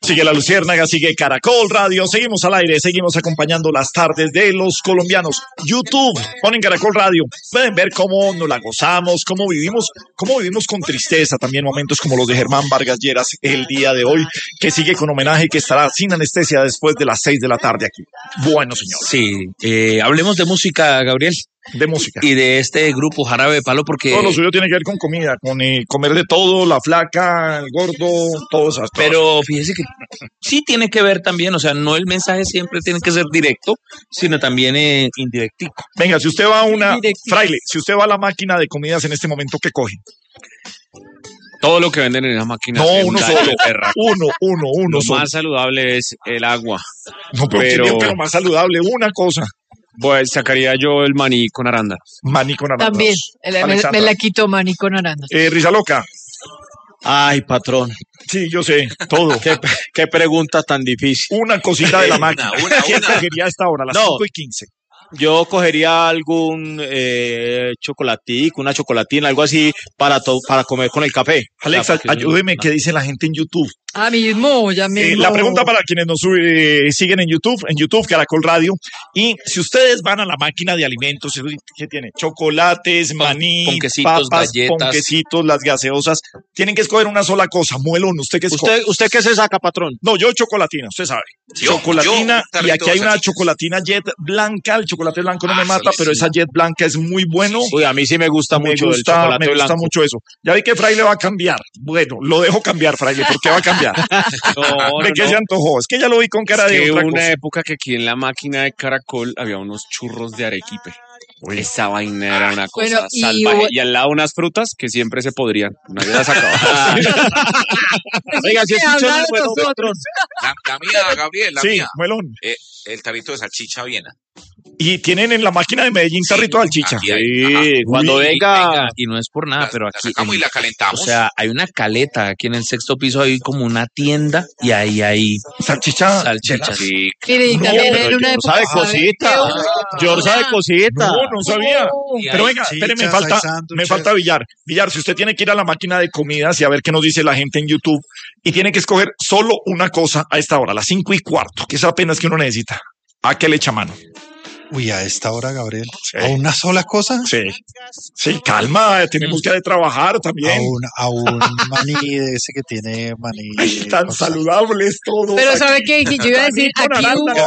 Sigue La Luciérnaga, sigue Caracol Radio, seguimos al aire, seguimos acompañando las tardes de los colombianos. YouTube, ponen Caracol Radio, pueden ver cómo nos la gozamos, cómo vivimos con tristeza, también momentos como los de Germán Vargas Lleras el día de hoy, que sigue con homenaje y que estará sin anestesia después de las 6 de la tarde aquí. Bueno, señor. Sí, hablemos de música, Gabriel. De música. Y de este grupo Jarabe de Palo, porque... Todo lo suyo tiene que ver con comida, con comer de todo, la flaca, el gordo, todo eso. Pero fíjese que sí tiene que ver también, o sea, no el mensaje siempre tiene que ser directo, sino también indirectico. Venga, si usted va a Fraile, si usted va a la máquina de comidas en este momento, ¿qué coge? Todo lo que venden en esa máquina. No, uno solo. Uno lo solo. Más saludable es el agua. No, pero lo más saludable, una cosa. Pues sacaría yo el maní con arándanos. Maní con arándanos. También, me la quito maní con arándanos. Risa loca. Ay, patrón. Sí, yo sé, todo. ¿Qué pregunta tan difícil? Una cosita de la máquina. ¿Quién cogería a esta hora, a las 5:15? Yo cogería algún chocolatico, una chocolatina, algo así para comer con el café. Alexa, ayúdeme, ¿qué dice la gente en YouTube? Ya mismo. La pregunta para quienes nos siguen en YouTube, Caracol Radio. Y si ustedes van a la máquina de alimentos, ¿qué tiene? Chocolates, maní, ponquecitos, papas, galletas. ponquecitos, las gaseosas. Tienen que escoger una sola cosa. Muelón, ¿usted qué escoge? ¿Usted qué se saca, patrón? No, yo chocolatina, usted sabe. Chocolatina, y aquí hay una chocolatina Jet blanca. El chocolate blanco no me mata, pero esa Jet blanca es muy bueno. Uy, a mí sí me gusta mucho el chocolate blanco. Me gusta mucho eso. Ya vi que Fraile va a cambiar. Bueno, lo dejo cambiar, Fraile. ¿Por qué va a cambiar? ¿De qué se antojó? Es que ya lo vi con cara de otra cosa. Una época que aquí en la máquina de Caracol había unos churros de arequipe. Uy. Esa vaina era una cosa salvaje. Y al lado unas frutas que siempre se podrían. Nadie las acababa. Oiga, si escuchan el nuevo patrón. La mía, Gabriel, la mía. Melón. El tarrito de salchicha Viena. Y tienen en la máquina de Medellín tarrito de salchicha. Sí, cuando venga, y no es por nada, pero aquí... La sacamos y la calentamos. O sea, hay una caleta, aquí en el 6º piso hay como una tienda y ahí hay... Salchicha. Sí. Mire, y también en una época... ¿Sabe cosita? George sabe cosita. No sabía. Pero venga, espere, me falta Villar. Villar, si usted tiene que ir a la máquina de comidas y a ver qué nos dice la gente en YouTube y tiene que escoger solo una cosa a esta hora, las 5:15, que es apenas que uno necesita, ¿a qué le echa mano? Uy, a esta hora, Gabriel. Sí. ¿A una sola cosa? Sí, calma, tenemos que trabajar también. A un maní de ese que tiene maní. Ay, tan saludables todos. Pero aquí. ¿sabe qué? Yo iba a decir, aquí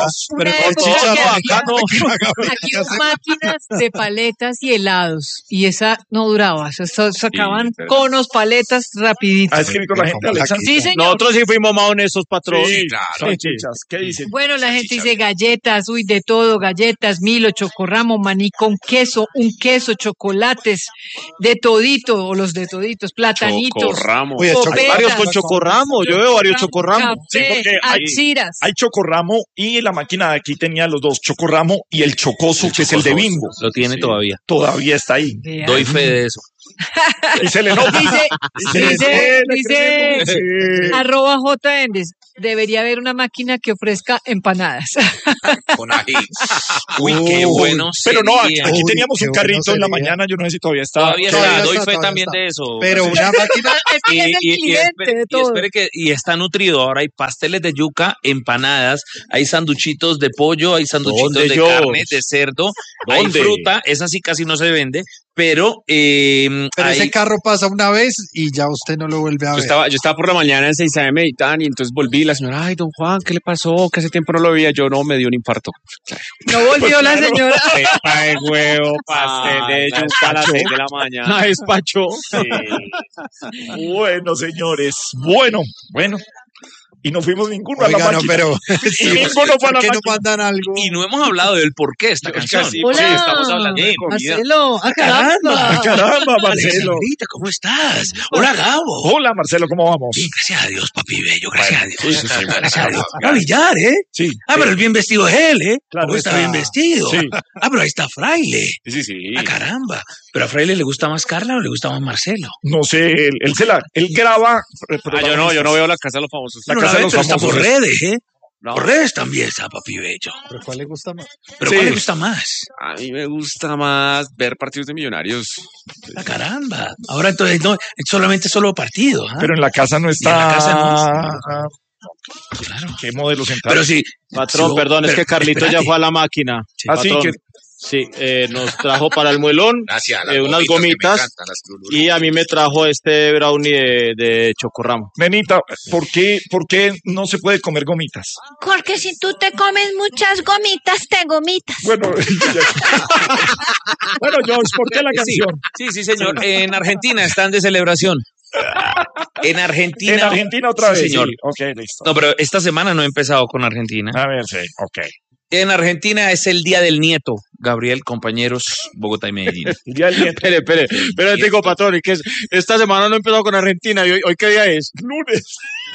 hubo máquinas de paletas y helados. Y esa no duraba. Sacaban conos, paletas, rapidito. ¿Ha escrito la gente, Alexa? Sí, señor. Nosotros sí fuimos más honestos, patrón. Sí, claro. Salchichas, ¿qué dicen? Bueno, la gente dice galletas, de todo, galletas, Milo, chocorramo, maní con queso, un queso, chocolates, de todito, o los de toditos, platanitos. Chocorramo. Oye, hay varios con chocorramo, yo veo varios chocorramos. Sí, porque hay chocorramo y la máquina de aquí tenía los dos, chocorramo y el chocoso, que es el de Bimbo. Lo tiene todavía. Todavía está ahí. Doy fe de eso. Y se le nota. Dice arroba J. Endes, debería haber una máquina que ofrezca empanadas. Con ají. Uy, qué bueno. Pero no, aquí Uy, teníamos un qué carrito bueno en la sería. mañana, yo no sé si todavía está. Todavía está, doy fe todavía también está. de eso. Pero una máquina... Y está nutrido. Ahora hay pasteles de yuca, empanadas, hay sanduchitos de pollo, hay sanduchitos de carne, de cerdo, hay fruta, esa sí casi no se vende, pero ese carro pasa una vez y ya usted no lo vuelve a ver. Yo estaba por la mañana en 6 a.m. y tan, y entonces volví y la señora, ay, don Juan, ¿qué le pasó? Que hace tiempo no lo veía. Yo no, me dio un infarto. No volvió la señora. Pepa de huevo, pastel de yuca a las 6 de la mañana. Despachó. Bueno, señores, bueno. Y no fuimos ninguno a la máquina. Pero y ninguno fue a la ¿por qué no máquina. mandan algo? Y no hemos hablado del porqué de esta canción. Hola, Sí, estamos hablando de comida. Marcelo, caramba. Caramba, Marcelo. Alexandrita, ¿cómo estás? Hola, Gabo. Hola, Marcelo, ¿cómo vamos? Bien, gracias a Dios, papi bello, gracias a Dios. Gracias a Dios. A Villar, ¿eh? Sí. Pero el bien vestido es él, ¿eh? Claro, ¿Cómo está bien vestido? Sí. Pero ahí está Fraile. Sí. Ah, caramba. ¿Pero a Fraile le gusta más Carla o le gusta más Marcelo? No sé, él graba. Yo no veo la casa de los famosos. La Bueno, casa de los pero está famosos. por redes, ¿eh? No. Por redes también está, papi bello. ¿Pero cuál le gusta más? ¿Pero Sí. cuál le gusta más? A mí me gusta más ver partidos de Millonarios. Ah, caramba. Ahora entonces no, solamente solo partido. ¿Ah? Pero en la casa no está. Y en la casa no. Claro. ¿Qué modelos entraron? Pero sí. Patrón, perdón, es que Carlito ya fue a la máquina. Así Patrón. que... Sí, nos trajo para el muelón unas gomitas y a mí me trajo este brownie de chocorramo. Nenita, ¿por qué no se puede comer gomitas? Porque si tú te comes muchas gomitas, te gomitas. Bueno, bueno, George, ¿por qué la canción? Sí, señor. En Argentina están de celebración. En Argentina. En Argentina otra vez. Señor. Sí. Ok, listo. No, pero esta semana no he empezado con Argentina. A ver, sí, ok. En Argentina es el Día del Nieto, Gabriel, compañeros, Bogotá y Medellín. El Día del Nieto. Espere, digo, patrón, que esta semana no he empezado con Argentina. ¿Y hoy qué día es? Lunes.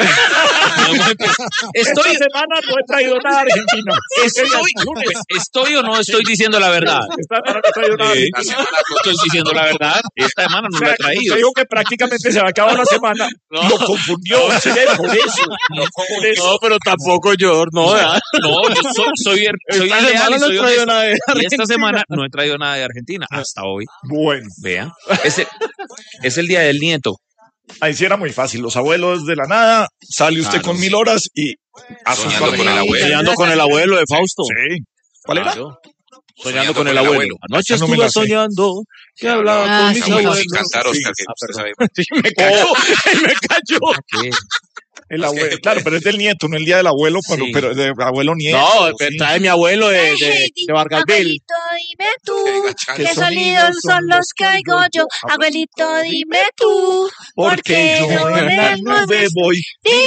Esta semana no he traído nada a Argentina. ¿Estoy o no estoy diciendo la verdad? Esta semana no he traído nada a Argentina. Estoy diciendo la verdad. Esta semana no lo he traído. Digo que prácticamente se va a acabar la semana. No. Lo confundió. Por eso. No, pero tampoco yo. No, yo soy esta leal semana no he traído nada de y Argentina. esta semana no he traído nada de Argentina hasta hoy. Bueno. Vean. Es el Día del Nieto. Ahí sí era muy fácil. Los abuelos de la nada, sale usted con 1000 horas y soñando con el abuelo de Fausto. Sí. ¿Cuál era? Soñando con el abuelo. Anoche estuve soñando que hablaba con mis abuelos. Me cayó. El abuelo, claro, pero es del nieto, no el día del abuelo, pero del abuelo nieto. No, trae mi abuelo de Vargasville. Abuelito, dime tú, ¿qué sonidos son los que oigo yo? Abuelito, dime tú, porque yo en las nubes voy.